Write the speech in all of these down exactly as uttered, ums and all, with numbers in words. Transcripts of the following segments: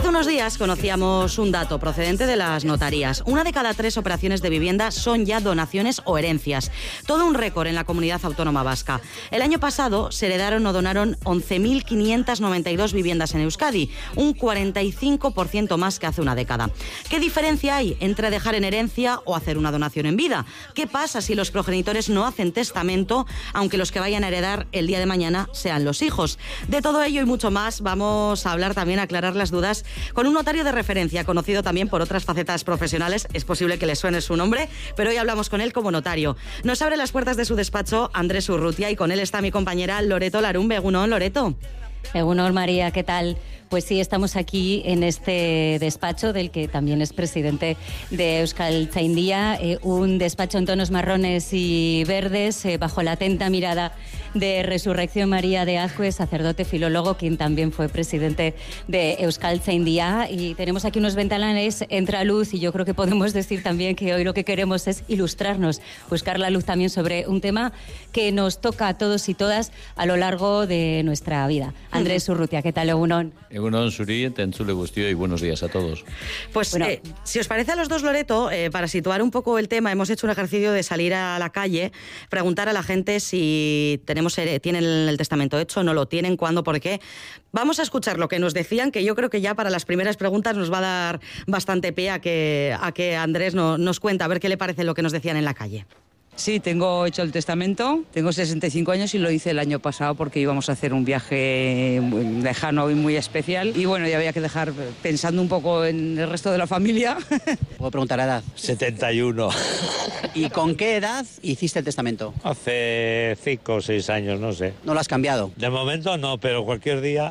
Hace unos días conocíamos un dato procedente de las notarías. Una de cada tres operaciones de vivienda son ya donaciones o herencias. Todo un récord en la comunidad autónoma vasca. El año pasado se heredaron o donaron once mil quinientas noventa y dos viviendas en Euskadi, un cuarenta y cinco por ciento más que hace una década. ¿Qué diferencia hay entre dejar en herencia o hacer una donación en vida? ¿Qué pasa si los progenitores no hacen testamento, aunque los que vayan a heredar el día de mañana sean los hijos? De todo ello y mucho más vamos a hablar también, a aclarar las dudas, con un notario de referencia, conocido también por otras facetas profesionales. Es posible que le suene su nombre, pero hoy hablamos con él como notario. Nos abre las puertas de su despacho Andrés Urrutia y con él está mi compañera Loreto Larumbe. Egunon, Loreto. Egunon, María, ¿qué tal? Pues sí, estamos aquí en este despacho del que también es presidente de Euskaltzaindia, eh, un despacho en tonos marrones y verdes, eh, bajo la atenta mirada de Resurrección María de Azcue, sacerdote filólogo, quien también fue presidente de Euskaltzaindia. Y tenemos aquí unos ventanales, entra luz, y yo creo que podemos decir también que hoy lo que queremos es ilustrarnos, buscar la luz también sobre un tema que nos toca a todos y todas a lo largo de nuestra vida. Andrés Urrutia, ¿qué tal, Egunon? Egunon, Suri, Tentzule Guztio, y buenos días a todos. Pues bueno, eh, si os parece a los dos, Loreto, eh, para situar un poco el tema, hemos hecho un ejercicio de salir a la calle, preguntar a la gente si tenemos, tienen el testamento hecho, no lo tienen, cuándo, por qué. Vamos a escuchar lo que nos decían, que yo creo que ya para las primeras preguntas nos va a dar bastante pie a que, a que Andrés no, nos cuente, a ver qué le parece lo que nos decían en la calle. Sí, tengo hecho el testamento, tengo sesenta y cinco años y lo hice el año pasado porque íbamos a hacer un viaje lejano y muy especial y bueno, ya había que dejar pensando un poco en el resto de la familia. ¿Puedo preguntar la edad? setenta y uno. ¿Y con qué edad hiciste el testamento? Hace cinco o seis años, no sé. ¿No lo has cambiado? De momento no, pero cualquier día...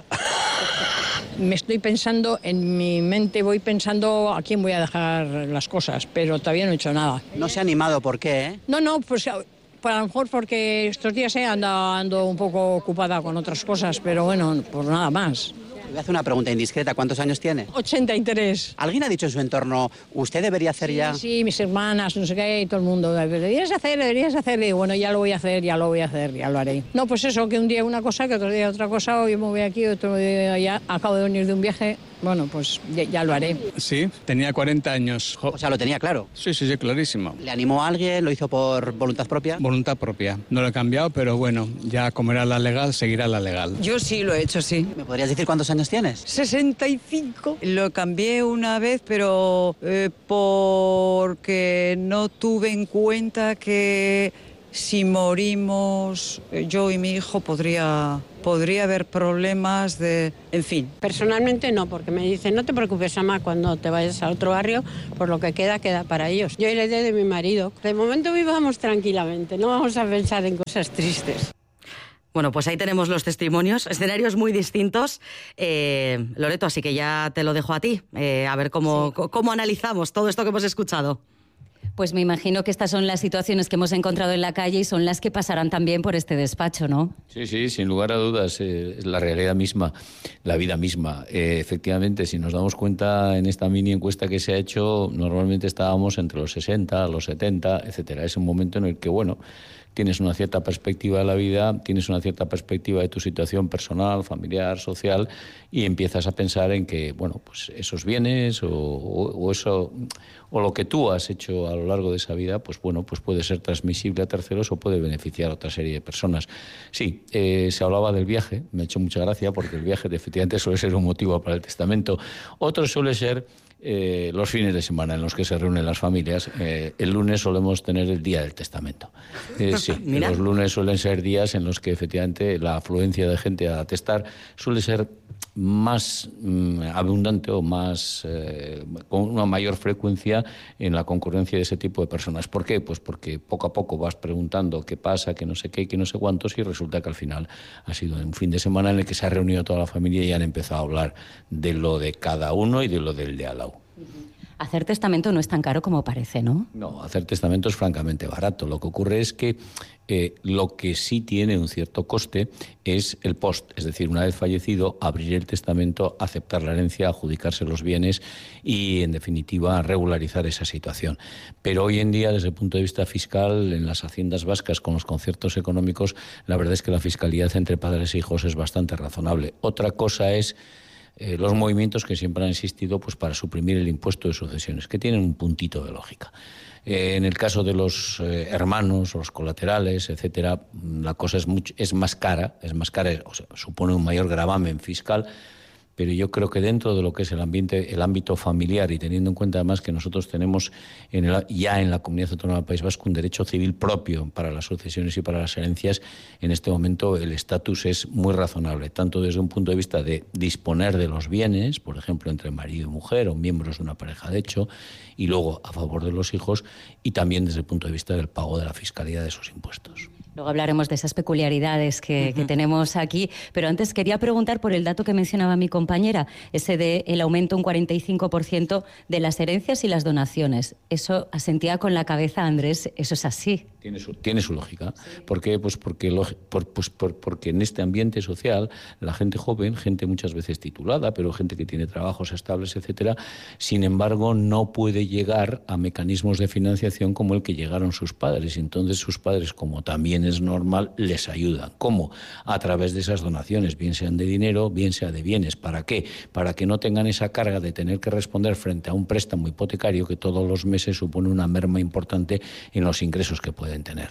Me estoy pensando, en mi mente voy pensando a quién voy a dejar las cosas, pero todavía no he hecho nada. No se ha animado, ¿por qué? Eh? No, no, pues a lo mejor porque estos días eh, ando, ando un poco ocupada con otras cosas, pero bueno, pues nada más. Te voy a hacer una pregunta indiscreta. ¿Cuántos años tiene? ochenta y tres. ¿Alguien ha dicho en su entorno, usted debería hacer sí, ya...? Sí, mis hermanas, no sé qué, y todo el mundo. Deberías hacer, deberías hacer. Y bueno, ya lo voy a hacer, ya lo voy a hacer, ya lo haré. No, pues eso, que un día una cosa, que otro día otra cosa. Hoy me voy aquí, otro día allá. Acabo de venir de un viaje. Bueno, pues ya, ya lo haré. Sí, tenía cuarenta años. O sea, lo tenía claro. Sí, sí, sí, clarísimo. ¿Le animó a alguien? ¿Lo hizo por voluntad propia? Voluntad propia. No lo he cambiado, pero bueno, ya como era la legal, seguirá la legal. Yo sí lo he hecho, sí. ¿Me podrías decir cuántos años tienes? sesenta y cinco. Lo cambié una vez, pero eh, porque no tuve en cuenta que si morimos yo y mi hijo podría... podría haber problemas de... en fin. Personalmente no, porque me dicen, no te preocupes, mamá, cuando te vayas a otro barrio, por lo que queda, queda para ellos. Yo heredé de mi marido. De momento vivamos tranquilamente, no vamos a pensar en cosas tristes. Bueno, pues ahí tenemos los testimonios, escenarios muy distintos. Eh, Loreto, así que ya te lo dejo a ti, eh, a ver cómo, sí. cómo analizamos todo esto que hemos escuchado. Pues me imagino que estas son las situaciones que hemos encontrado en la calle y son las que pasarán también por este despacho, ¿no? Sí, sí, sin lugar a dudas, eh, es la realidad misma, la vida misma. Eh, efectivamente, si nos damos cuenta en esta mini encuesta que se ha hecho, normalmente estábamos entre los sesenta, los setenta, etcétera. Es un momento en el que, bueno, tienes una cierta perspectiva de la vida, tienes una cierta perspectiva de tu situación personal, familiar, social, y empiezas a pensar en que, bueno, pues esos bienes o, o, o eso o lo que tú has hecho a lo largo de esa vida, pues bueno, pues puede ser transmisible a terceros o puede beneficiar a otra serie de personas. Sí, eh, se hablaba del viaje, me ha hecho mucha gracia porque el viaje efectivamente suele ser un motivo para el testamento. Otro suele ser Eh, los fines de semana en los que se reúnen las familias. Eh, el lunes solemos tener el día del testamento. Eh, sí, los lunes suelen ser días en los que efectivamente la afluencia de gente a testar suele ser más mmm, abundante o más eh, con una mayor frecuencia en la concurrencia de ese tipo de personas. ¿Por qué? Pues porque poco a poco vas preguntando qué pasa, qué no sé qué, qué no sé cuántos, y resulta que al final ha sido un fin de semana en el que se ha reunido toda la familia y han empezado a hablar de lo de cada uno y de lo del de al lado. Hacer testamento no es tan caro como parece, ¿no? No, hacer testamento es francamente barato. Lo que ocurre es que eh, lo que sí tiene un cierto coste es el post, es decir, una vez fallecido, abrir el testamento, aceptar la herencia, adjudicarse los bienes y, en definitiva, regularizar esa situación. Pero hoy en día, desde el punto de vista fiscal, en las haciendas vascas, con los conciertos económicos, la verdad es que la fiscalidad entre padres e hijos es bastante razonable. Otra cosa es eh, los movimientos que siempre han existido pues, para suprimir el impuesto de sucesiones, que tienen un puntito de lógica. Eh, en el caso de los eh, hermanos, los colaterales, etcétera, la cosa es, mucho, es más cara, es más cara, o sea, supone un mayor gravamen fiscal, pero yo creo que dentro de lo que es el ambiente, el ámbito familiar, y teniendo en cuenta además que nosotros tenemos en el, ya en la Comunidad Autónoma del País Vasco un derecho civil propio para las sucesiones y para las herencias, en este momento el estatus es muy razonable, tanto desde un punto de vista de disponer de los bienes, por ejemplo, entre marido y mujer o miembros de una pareja de hecho, y luego a favor de los hijos, y también desde el punto de vista del pago de la fiscalidad de esos impuestos. Luego hablaremos de esas peculiaridades que, uh-huh. que tenemos aquí, pero antes quería preguntar por el dato que mencionaba mi compañera, ese de el aumento un cuarenta y cinco por ciento de las herencias y las donaciones. Eso asentía con la cabeza, Andrés, eso es así. Tiene su, tiene su lógica. Sí. ¿Por qué? Pues porque, por, pues por, porque en este ambiente social, la gente joven, gente muchas veces titulada, pero gente que tiene trabajos estables, etcétera, sin embargo, no puede llegar a mecanismos de financiación como el que llegaron sus padres. Entonces, sus padres, como también es normal, les ayudan. ¿Cómo? A través de esas donaciones, bien sean de dinero, bien sea de bienes. ¿Para qué? Para que no tengan esa carga de tener que responder frente a un préstamo hipotecario que todos los meses supone una merma importante en los ingresos que pueden tener.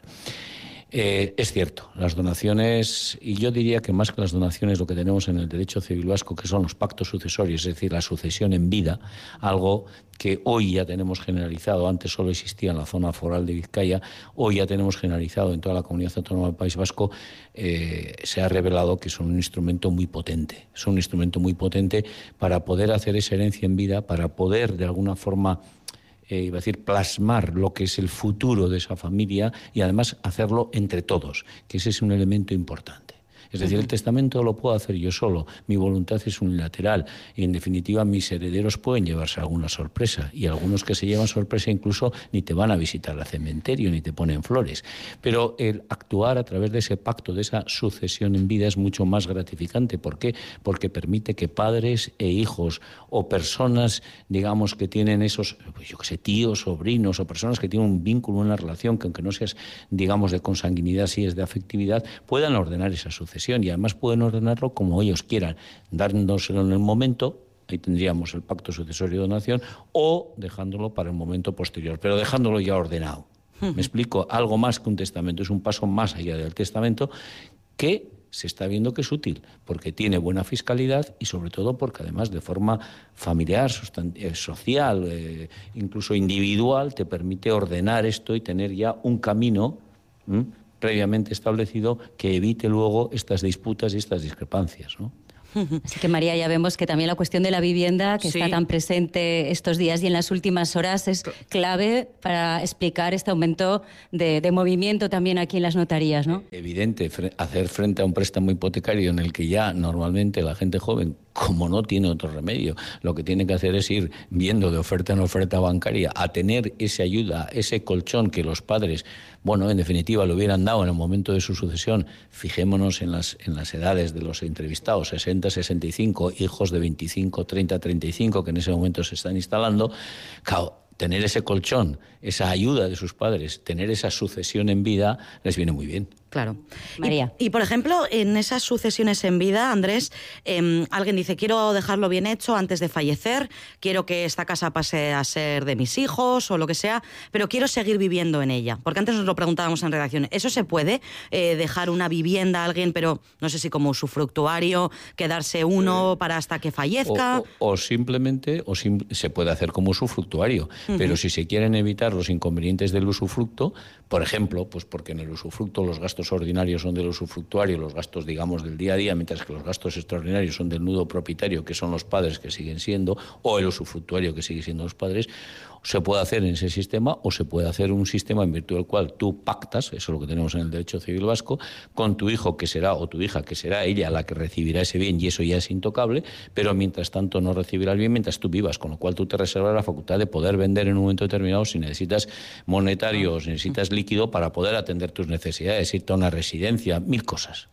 Eh, es cierto, las donaciones, y yo diría que más que las donaciones lo que tenemos en el derecho civil vasco, que son los pactos sucesorios, es decir, la sucesión en vida, algo que hoy ya tenemos generalizado, antes solo existía en la zona foral de Vizcaya, hoy ya tenemos generalizado en toda la Comunidad Autónoma del País Vasco, eh, se ha revelado que son un instrumento muy potente, son un instrumento muy potente para poder hacer esa herencia en vida, para poder de alguna forma Eh, iba a decir, plasmar lo que es el futuro de esa familia y además hacerlo entre todos, que ese es un elemento importante. Es decir, el testamento lo puedo hacer yo solo, mi voluntad es unilateral y en definitiva mis herederos pueden llevarse alguna sorpresa y algunos que se llevan sorpresa incluso ni te van a visitar al cementerio ni te ponen flores. Pero el actuar a través de ese pacto, de esa sucesión en vida es mucho más gratificante. ¿Por qué? Porque permite que padres e hijos o personas, digamos, que tienen esos, pues yo qué sé, tíos, sobrinos o personas que tienen un vínculo, una relación que aunque no seas, digamos, de consanguinidad, sí es de afectividad, puedan ordenar esa sucesión. Y además pueden ordenarlo como ellos quieran, dándoselo en el momento, ahí tendríamos el pacto sucesorio de donación, o dejándolo para el momento posterior, pero dejándolo ya ordenado. ¿Me explico? Algo más que un testamento, es un paso más allá del testamento que se está viendo que es útil, porque tiene buena fiscalidad y sobre todo porque además de forma familiar, social, eh, incluso individual, te permite ordenar esto y tener ya un camino ¿m? previamente establecido que evite luego estas disputas y estas discrepancias, ¿no? Así que, María, ya vemos que también la cuestión de la vivienda, que sí. está tan presente estos días y en las últimas horas, es clave para explicar este aumento de, de movimiento también aquí en las notarías, ¿no? Evidente, hacer frente a un préstamo hipotecario en el que ya normalmente la gente joven, como no tiene otro remedio, lo que tiene que hacer es ir viendo de oferta en oferta bancaria a tener esa ayuda, ese colchón que los padres, bueno, en definitiva, le hubieran dado en el momento de su sucesión. Fijémonos en las, en las edades de los entrevistados, sesenta, sesenta y cinco, hijos de veinticinco, treinta, treinta y cinco, que en ese momento se están instalando. Claro, tener ese colchón, esa ayuda de sus padres, tener esa sucesión en vida, les viene muy bien. Claro. María. Y, y, por ejemplo, en esas sucesiones en vida, Andrés, eh, alguien dice, quiero dejarlo bien hecho antes de fallecer, quiero que esta casa pase a ser de mis hijos o lo que sea, pero quiero seguir viviendo en ella. Porque antes nos lo preguntábamos en redacción, ¿eso se puede? Eh, dejar una vivienda a alguien, pero no sé si como usufructuario, quedarse uno eh, para hasta que fallezca. O, o, o simplemente, o sim, se puede hacer como usufructuario, uh-huh. pero si se quieren evitar los inconvenientes del usufructo, por ejemplo, pues porque en el usufructo los gastos ordinarios son del usufructuario, los gastos, digamos, del día a día, mientras que los gastos extraordinarios son del nudo propietario, que son los padres que siguen siendo, o el usufructuario que sigue siendo los padres, se puede hacer en ese sistema o se puede hacer un sistema en virtud del cual tú pactas, eso es lo que tenemos en el derecho civil vasco, con tu hijo que será, o tu hija que será ella la que recibirá ese bien y eso ya es intocable, pero mientras tanto no recibirá el bien mientras tú vivas, con lo cual tú te reservas la facultad de poder vender en un momento determinado si necesitas monetario o si necesitas líquido para poder atender tus necesidades, irte a una residencia, mil cosas.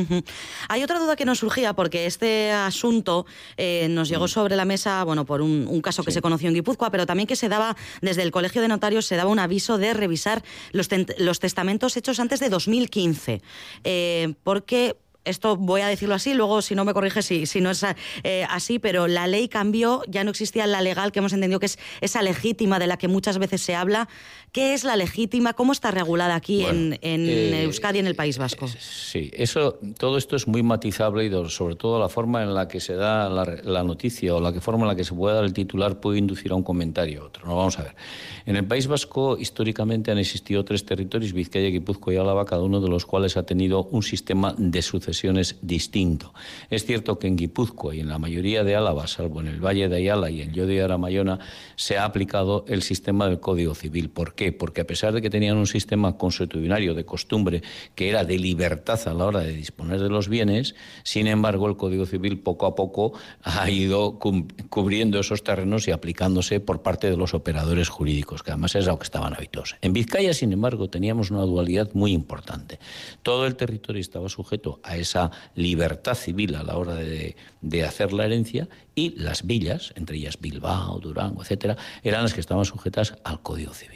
Hay otra duda que nos surgía porque este asunto eh, nos llegó sobre la mesa, bueno, por un, un caso que sí. se conoció en Guipúzcoa, pero también que se daba desde el Colegio de Notarios, se daba un aviso de revisar los, ten, los testamentos hechos antes de dos mil quince, eh, porque esto voy a decirlo así, luego si no me corriges si, si no es eh, así, pero la ley cambió, ya no existía la legal, que hemos entendido que es esa legítima de la que muchas veces se habla. ¿Qué es la legítima? ¿Cómo está regulada aquí bueno, en, en eh, Euskadi, en el País Vasco? Sí, eso, todo esto es muy matizable y sobre todo la forma en la que se da la, la noticia o la forma en la que se puede dar el titular puede inducir a un comentario a otro. No, vamos a ver. En el País Vasco históricamente han existido tres territorios, Vizcaya, Guipúzcoa y Álava, cada uno de los cuales ha tenido un sistema de sucesiones distinto. Es cierto que en Guipúzcoa y en la mayoría de Álava, salvo en el Valle de Ayala y en Llodio de Aramayona, se ha aplicado el sistema del Código Civil. ¿Por qué? Porque a pesar de que tenían un sistema consuetudinario de costumbre que era de libertad a la hora de disponer de los bienes, sin embargo el Código Civil poco a poco ha ido cubriendo esos terrenos y aplicándose por parte de los operadores jurídicos, que además es lo que estaban habituados. En Vizcaya, sin embargo, teníamos una dualidad muy importante. Todo el territorio estaba sujeto a esa libertad civil a la hora de, de hacer la herencia, y las villas, entre ellas Bilbao, Durango, etcétera, eran las que estaban sujetas al Código Civil.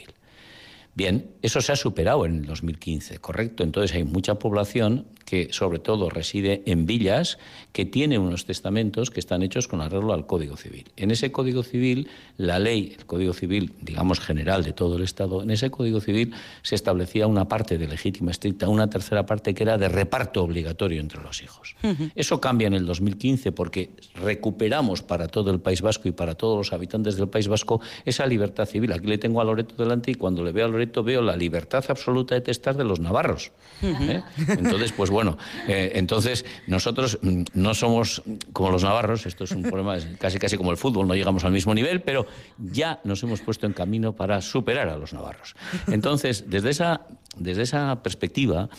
Bien, eso se ha superado en el dos mil quince, ¿correcto? Entonces hay mucha población que sobre todo reside en villas que tiene unos testamentos que están hechos con arreglo al Código Civil. En ese Código Civil, la ley, el Código Civil, digamos, general de todo el Estado, en ese Código Civil se establecía una parte de legítima estricta, una tercera parte que era de reparto obligatorio entre los hijos. Uh-huh. Eso cambia en el dos mil quince porque recuperamos para todo el País Vasco y para todos los habitantes del País Vasco esa libertad civil. Aquí le tengo a Loreto delante y cuando le veo a Loreto veo la libertad absoluta de testar de los navarros. ¿eh? Entonces, pues bueno, eh, entonces nosotros no somos como los navarros, esto es un problema es casi casi como el fútbol, no llegamos al mismo nivel, pero ya nos hemos puesto en camino para superar a los navarros. Entonces, desde esa, desde esa perspectiva,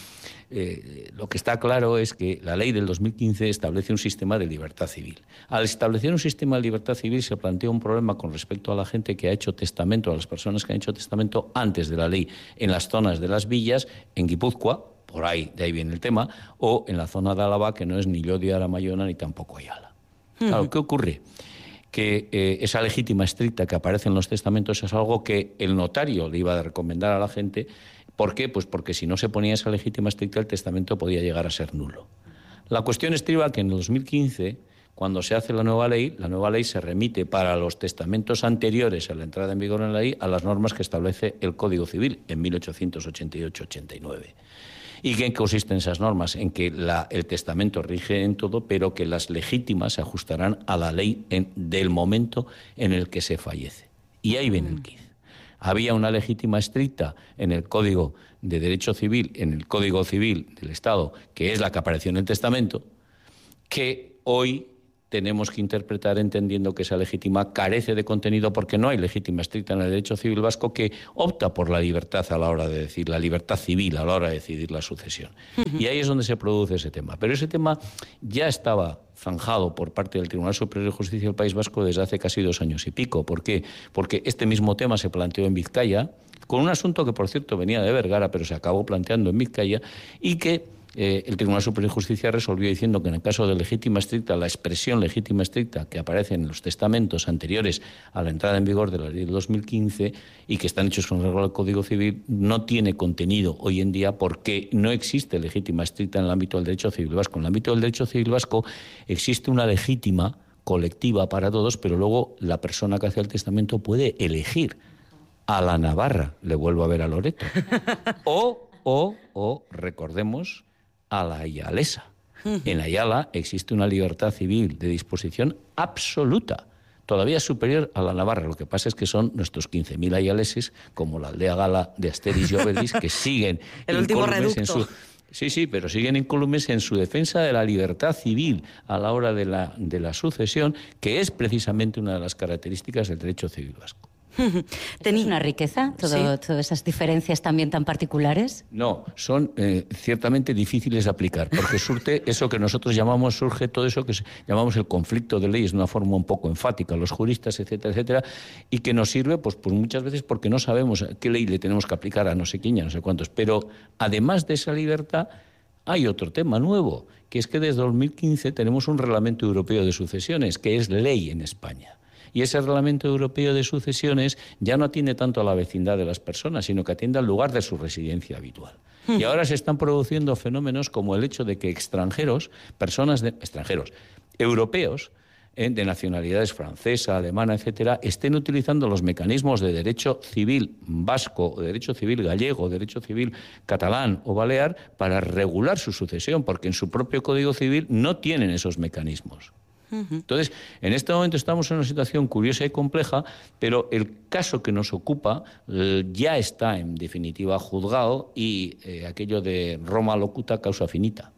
Eh, lo que está claro es que la ley del dos mil quince establece un sistema de libertad civil. Al establecer un sistema de libertad civil se plantea un problema con respecto a la gente que ha hecho testamento, a las personas que han hecho testamento antes de la ley, en las zonas de las villas, en Guipúzcoa, por ahí, de ahí viene el tema, o en la zona de Álava, que no es ni Llodio de Aramayona ni tampoco Ayala. Claro, ¿qué ocurre? Que eh, esa legítima estricta que aparece en los testamentos es algo que el notario le iba a recomendar a la gente. ¿Por qué? Pues porque si no se ponía esa legítima estricta, el testamento podía llegar a ser nulo. La cuestión estriba que en el dos mil quince, cuando se hace la nueva ley, la nueva ley se remite para los testamentos anteriores a la entrada en vigor en la ley a las normas que establece el Código Civil en mil ochocientos ochenta y ocho ochenta y nueve. ¿Y qué consisten esas normas? En que la, el testamento rige en todo, pero que las legítimas se ajustarán a la ley en, del momento en el que se fallece. Y ahí viene el quiz. Había una legítima estricta en el Código de Derecho Civil, en el Código Civil del Estado, que es la que apareció en el testamento, que hoy tenemos que interpretar entendiendo que esa legítima carece de contenido porque no hay legítima estricta en el derecho civil vasco que opta por la libertad a la hora de decir, la libertad civil a la hora de decidir la sucesión. Uh-huh. Y ahí es donde se produce ese tema. Pero ese tema ya estaba zanjado por parte del Tribunal Superior de Justicia del País Vasco desde hace casi dos años y pico. ¿Por qué? Porque este mismo tema se planteó en Vizcaya, con un asunto que, por cierto, venía de Vergara, pero se acabó planteando en Vizcaya, y que Eh, el Tribunal Superior de Justicia resolvió diciendo que en el caso de legítima estricta, la expresión legítima estricta que aparece en los testamentos anteriores a la entrada en vigor de la ley del dos mil quince y que están hechos con arreglo al Código Civil no tiene contenido hoy en día porque no existe legítima estricta en el ámbito del derecho civil vasco. En el ámbito del derecho civil vasco existe una legítima colectiva para todos, pero luego la persona que hace el testamento puede elegir a la Navarra, le vuelvo a ver a Loreto, o, o, o recordemos, a la ayalesa. En Ayala existe una libertad civil de disposición absoluta, todavía superior a la Navarra. Lo que pasa es que son nuestros quince mil ayaleses, como la aldea gala de Asteris y Obelix, que siguen el último reducto. En su, sí, sí, pero siguen incólumes en su defensa de la libertad civil a la hora de la, de la sucesión, que es precisamente una de las características del derecho civil vasco. ¿Tenéis una riqueza, todo, sí. todas esas diferencias también tan particulares? No, son eh, ciertamente difíciles de aplicar, porque surte eso que nosotros llamamos, surge todo eso que llamamos el conflicto de leyes de una forma un poco enfática, los juristas, etcétera, etcétera, y que nos sirve pues, pues muchas veces porque no sabemos qué ley le tenemos que aplicar a no sé quién, a no sé cuántos. Pero además de esa libertad, hay otro tema nuevo, que es que desde dos mil quince tenemos un reglamento europeo de sucesiones, que es ley en España. Y ese reglamento europeo de sucesiones ya no atiende tanto a la vecindad de las personas, sino que atiende al lugar de su residencia habitual. Y ahora se están produciendo fenómenos como el hecho de que extranjeros, personas de, extranjeros, europeos, eh, de nacionalidades francesa, alemana, etcétera, estén utilizando los mecanismos de derecho civil vasco, o derecho civil gallego, derecho civil catalán o balear para regular su sucesión, porque en su propio Código Civil no tienen esos mecanismos. Entonces, en este momento estamos en una situación curiosa y compleja, pero el caso que nos ocupa eh, ya está, en definitiva, juzgado y eh, aquello de Roma locuta, causa finita.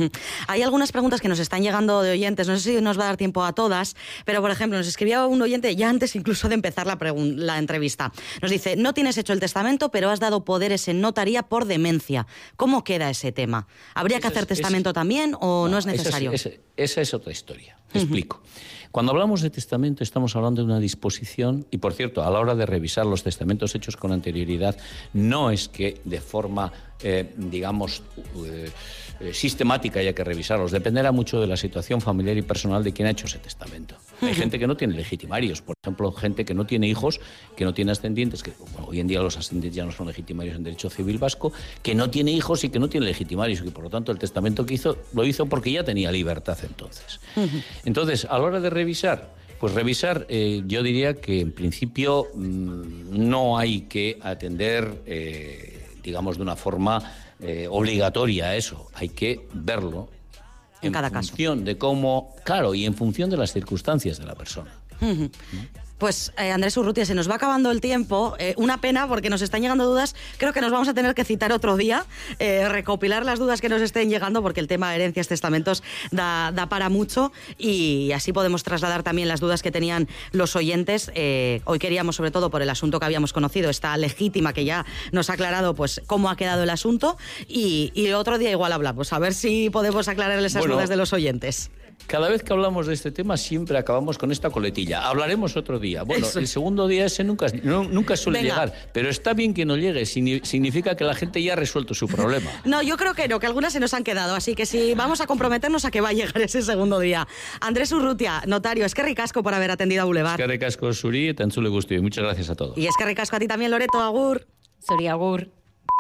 Hay algunas preguntas que nos están llegando de oyentes, no sé si nos va a dar tiempo a todas, pero, por ejemplo, nos escribía un oyente ya antes incluso de empezar la, la entrevista. Nos dice, no tienes hecho el testamento, pero has dado poderes en notaría por demencia. ¿Cómo queda ese tema? ¿Habría esa que hacer es, testamento es, también o no, no es necesario? Esa es, esa, esa es otra historia. Explico. Cuando hablamos de testamento estamos hablando de una disposición y, por cierto, a la hora de revisar los testamentos hechos con anterioridad, no es que de forma, eh, digamos, eh, eh, sistemática haya que revisarlos. Dependerá mucho de la situación familiar y personal de quien ha hecho ese testamento. Hay gente que no tiene legitimarios, por ejemplo, gente que no tiene hijos, que no tiene ascendientes, que bueno, hoy en día los ascendientes ya no son legitimarios en derecho civil vasco, que no tiene hijos y que no tiene legitimarios, y que por lo tanto el testamento que hizo lo hizo porque ya tenía libertad entonces. Entonces, a la hora de revisar, pues revisar, eh, yo diría que en principio mmm, no hay que atender, eh, digamos, de una forma eh, obligatoria a eso, hay que verlo en, en cada caso. En función de cómo, claro, y en función de las circunstancias de la persona. Uh-huh. ¿Mm? Pues eh, Andrés Urrutia, se nos va acabando el tiempo, eh, una pena porque nos están llegando dudas, creo que nos vamos a tener que citar otro día, eh, recopilar las dudas que nos estén llegando porque el tema de herencias, testamentos da, da para mucho y así podemos trasladar también las dudas que tenían los oyentes. Eh, hoy queríamos, sobre todo por el asunto que habíamos conocido, esta legítima que ya nos ha aclarado pues cómo ha quedado el asunto y, y otro día igual hablamos, a ver si podemos aclarar esas bueno, dudas de los oyentes. Cada vez que hablamos de este tema siempre acabamos con esta coletilla. Hablaremos otro día. Bueno, Eso. el segundo día ese nunca, no, nunca suele Venga. llegar, pero está bien que no llegue, significa que la gente ya ha resuelto su problema. No, yo creo que no, que algunas se nos han quedado, así que sí, vamos a comprometernos a que va a llegar ese segundo día. Andrés Urrutia, notario, es que ricasco por haber atendido a Boulevard. Es que ricasco, Suri, tan chulo gusto y muchas gracias a todos. Y es que ricasco a ti también, Loreto, agur. Suri, agur.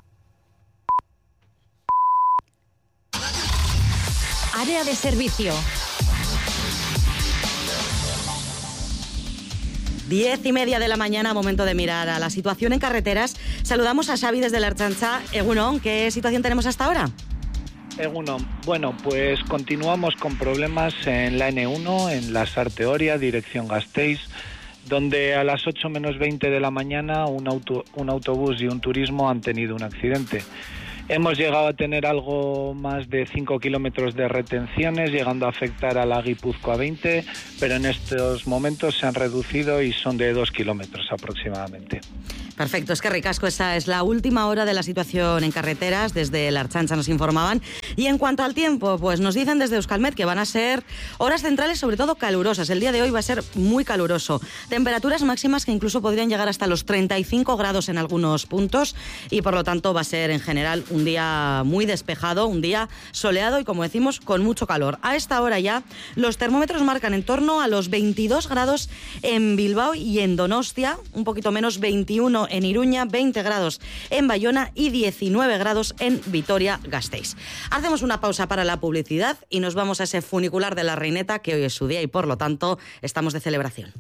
Área de servicio. Diez y media de la mañana, momento de mirar a la situación en carreteras. Saludamos a Xavi desde la Ertzaintza. Egunon, ¿qué situación tenemos hasta ahora? Egunon, bueno, pues continuamos con problemas en la ene uno, en la Sarteoria, dirección Gasteiz, donde a las ocho menos veinte de la mañana un, auto, un autobús y un turismo han tenido un accidente. Hemos llegado a tener algo más de cinco kilómetros de retenciones, llegando a afectar a la Guipúzcoa veinte, pero en estos momentos se han reducido y son de dos kilómetros aproximadamente. Perfecto, es que ricasco, esa es la última hora de la situación en carreteras, desde la Ertzaintza nos informaban. Y en cuanto al tiempo, pues nos dicen desde Euskalmet que van a ser horas centrales, sobre todo calurosas. El día de hoy va a ser muy caluroso. Temperaturas máximas que incluso podrían llegar hasta los treinta y cinco grados en algunos puntos y por lo tanto va a ser en general un día muy despejado, un día soleado y como decimos con mucho calor. A esta hora ya los termómetros marcan en torno a los veintidós grados en Bilbao y en Donostia, un poquito menos veintiuno en Iruña, veinte grados en Bayona y diecinueve grados en Vitoria-Gasteiz. Hacemos una pausa para la publicidad y nos vamos a ese funicular de la Reineta, que hoy es su día y por lo tanto estamos de celebración.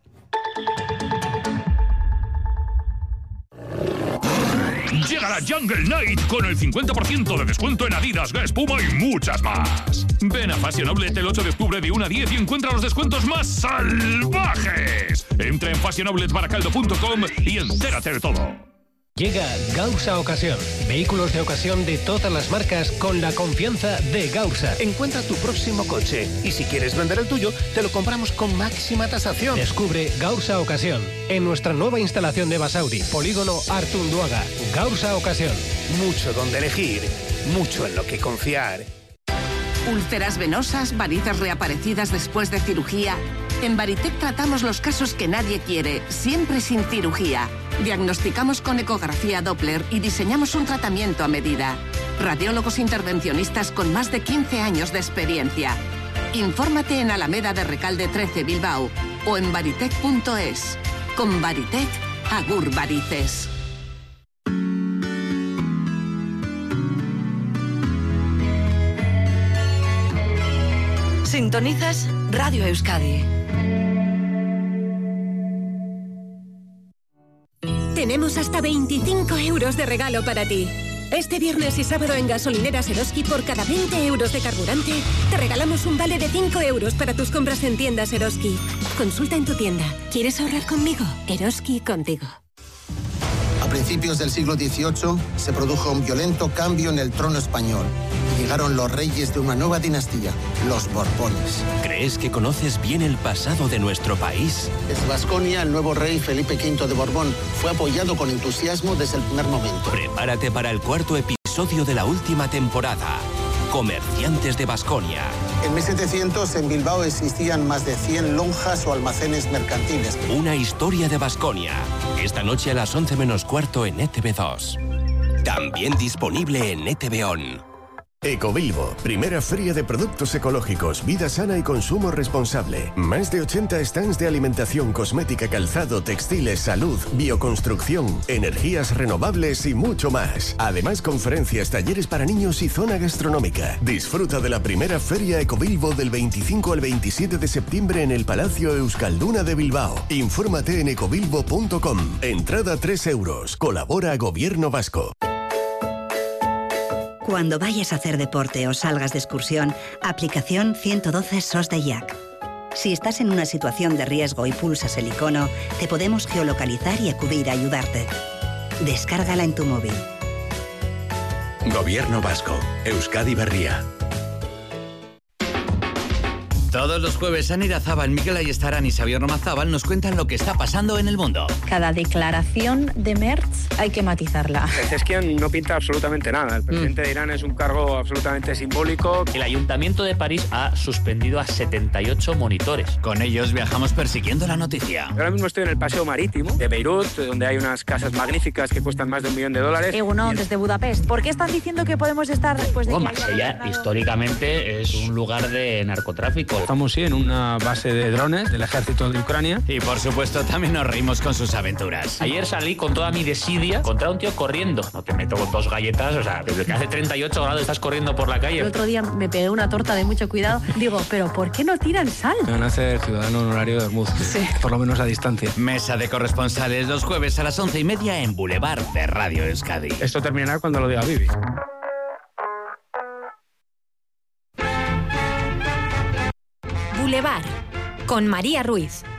Llega la Jungle Night con el cincuenta por ciento de descuento en Adidas, Guess, Puma y muchas más. Ven a Fashion Outlet el ocho de octubre de una a diez y encuentra los descuentos más salvajes. Entra en fashion outlet baracaldo punto com y entérate de todo. Llega Gausa Ocasión. Vehículos de ocasión de todas las marcas con la confianza de Gausa. Encuentra tu próximo coche y si quieres vender el tuyo, te lo compramos con máxima tasación. Descubre Gausa Ocasión en nuestra nueva instalación de Basauri, Polígono Artunduaga. Gausa Ocasión. Mucho donde elegir, mucho en lo que confiar. Úlceras venosas, varices reaparecidas después de cirugía. En Varitec tratamos los casos que nadie quiere, siempre sin cirugía. Diagnosticamos con ecografía Doppler y diseñamos un tratamiento a medida. Radiólogos intervencionistas con más de quince años de experiencia. Infórmate en Alameda de Recalde trece, Bilbao. o en baritec punto es. Con Baritec, agur varices. Sintonizas Radio Euskadi. Tenemos hasta veinticinco euros de regalo para ti. Este viernes y sábado en gasolineras Eroski, por cada veinte euros de carburante, te regalamos un vale de cinco euros para tus compras en tiendas Eroski. Consulta en tu tienda. ¿Quieres ahorrar conmigo? Eroski contigo. A principios del siglo dieciocho se produjo un violento cambio en el trono español y llegaron los reyes de una nueva dinastía, los Borbones. ¿Crees que conoces bien el pasado de nuestro país? Desde Baskonia, el nuevo rey Felipe quinto de Borbón fue apoyado con entusiasmo desde el primer momento. Prepárate para el cuarto episodio de la última temporada. Comerciantes de Baskonia. En mil setecientos en Bilbao existían más de cien lonjas o almacenes mercantiles. Una historia de Baskonia. Esta noche a las once menos cuarto en E T V dos. También disponible en E T V On. Ecobilbo, primera feria de productos ecológicos, vida sana y consumo responsable. Más de ochenta stands de alimentación, cosmética, calzado, textiles, salud, bioconstrucción, energías renovables y mucho más. Además, conferencias, talleres para niños y zona gastronómica. Disfruta de la primera feria Ecobilbo del veinticinco al veintisiete de septiembre en el Palacio Euskalduna de Bilbao. Infórmate en ecobilbo punto com. Entrada tres euros. Colabora Gobierno Vasco. Cuando vayas a hacer deporte o salgas de excursión, aplicación ciento doce S O S de I A C. Si estás en una situación de riesgo y pulsas el icono, te podemos geolocalizar y acudir a ayudarte. Descárgala en tu móvil. Gobierno Vasco. Euskadi Berria. Todos los jueves, Ana Irazábal, Mikel Ayestarán y Xabier Romazábal nos cuentan lo que está pasando en el mundo. Cada declaración de Merz hay que matizarla. Pezeshkian no pinta absolutamente nada. El presidente mm. de Irán es un cargo absolutamente simbólico. El Ayuntamiento de París ha suspendido a setenta y ocho monitores. Con ellos viajamos persiguiendo la noticia. Ahora mismo estoy en el paseo marítimo de Beirut, donde hay unas casas magníficas que cuestan más de un millón de dólares. Egunon, el... desde Budapest. ¿Por qué están diciendo que podemos estar después de oh, que Marsella, haya históricamente es un lugar de narcotráfico. Estamos, sí, en una base de drones del ejército de Ucrania. Y, por supuesto, también nos reímos con sus aventuras. Ayer salí con toda mi desidia contra un tío corriendo. No te meto con dos galletas, o sea, desde que hace treinta y ocho grados estás corriendo por la calle. El otro día me pegué una torta de mucho cuidado. Digo, ¿pero por qué no tiran sal? Me van a hacer ciudadano honorario de Ormuz, sí. Por lo menos a distancia. Mesa de corresponsales los jueves a las once y media en Boulevard de Radio Euskadi. Esto terminará cuando lo diga Bibi. Boulevard, con María Ruiz.